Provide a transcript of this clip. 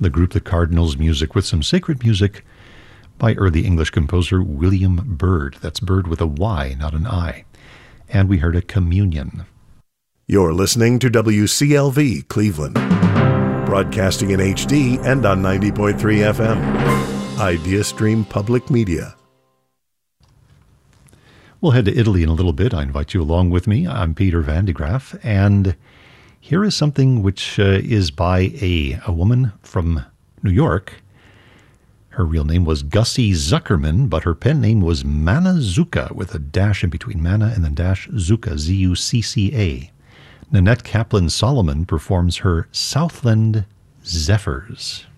the group The Cardinals, music with some sacred music by early English composer William Byrd. That's Byrd with a Y, not an I. And we heard a Communion. You're listening to WCLV Cleveland, broadcasting in HD and on 90.3 FM. Idea Stream Public Media. We'll head to Italy in a little bit. I invite you along with me. I'm Peter Van de Graaf, and here is something which is by a woman from New York. Her real name was Gussie Zuckerman, but her pen name was Manna Zucca, with a dash in between Manna and then dash Zucca, Z-U-C-C-A. Nanette Kaplan Solomon performs her Southland Zephyrs.